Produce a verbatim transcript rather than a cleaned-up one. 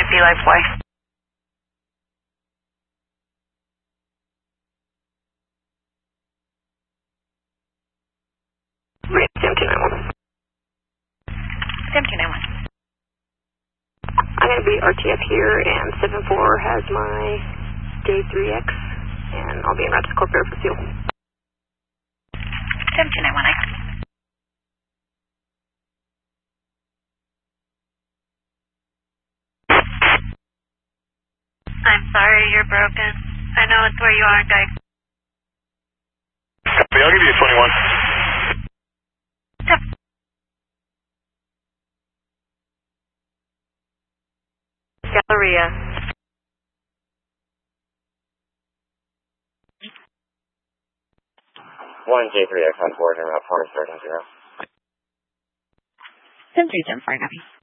B Life Y. Read Sam two nine one. Sam two nine one. I'm going to be R T F here, and seven four has my J three X, and I'll be en route to Corp Air for fuel. Sam two nine one. I'm sorry you're broken. I know it's where you are, Dyke. Copy, I'll give you a twenty-one. Yep. Galleria. One J three X on board, and route four, starting zero. Sim three seven four, copy.